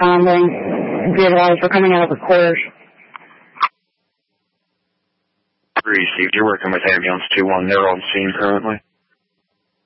responding. Be advised, we're coming out of the quarters. Received. You're working with ambulance 2-1. They're on scene currently.